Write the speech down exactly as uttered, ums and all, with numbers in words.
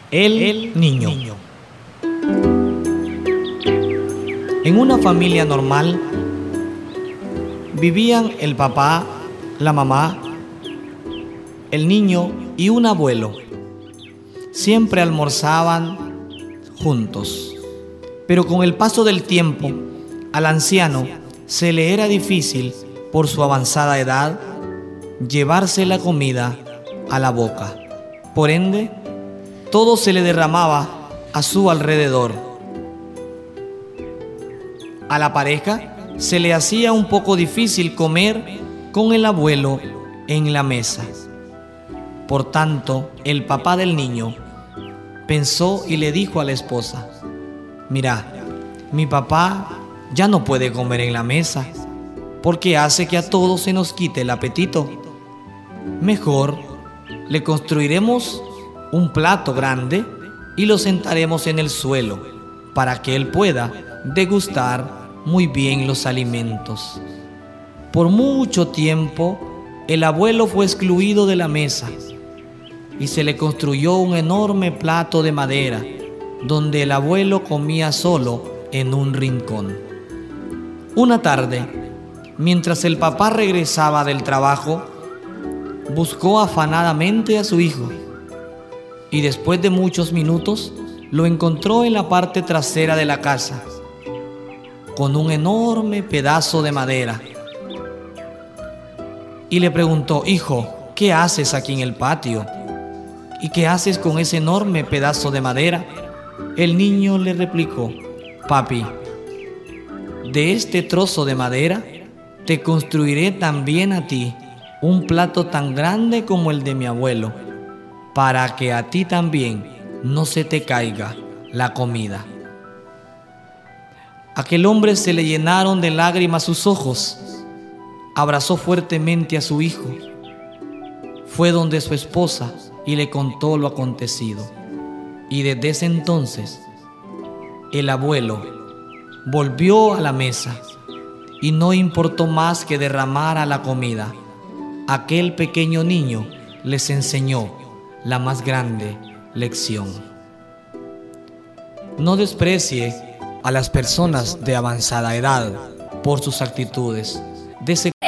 El, el niño. niño. En una familia normal vivían el papá, la mamá, el niño y un abuelo. Siempre almorzaban juntos. Pero con el paso del tiempo, al anciano se le era difícil, por su avanzada edad, llevarse la comida a la boca. Por ende, todo se le derramaba a su alrededor. A la pareja se le hacía un poco difícil comer con el abuelo en la mesa. Por tanto, el papá del niño pensó y le dijo a la esposa: mira, mi papá ya no puede comer en la mesa porque hace que a todos se nos quite el apetito. Mejor le construiremos un plato grande y lo sentaremos en el suelo para que él pueda degustar muy bien los alimentos. Por mucho tiempo, el abuelo fue excluido de la mesa y se le construyó un enorme plato de madera donde el abuelo comía solo en un rincón. Una tarde, mientras el papá regresaba del trabajo, buscó afanadamente a su hijo y después de muchos minutos lo encontró en la parte trasera de la casa con un enorme pedazo de madera y le preguntó: hijo, ¿qué haces aquí en el patio? ¿Y qué haces con ese enorme pedazo de madera? El niño le replicó: papi, de este trozo de madera te construiré también a ti un plato tan grande como el de mi abuelo, para que a ti también no se te caiga la comida. Aquel hombre se le llenaron de lágrimas sus ojos, abrazó fuertemente a su hijo, fue donde su esposa y le contó lo acontecido. Y desde ese entonces, el abuelo volvió a la mesa y no importó más que derramar la comida. Aquel pequeño niño les enseñó la más grande lección. No desprecie a las personas de avanzada edad por sus actitudes. Dese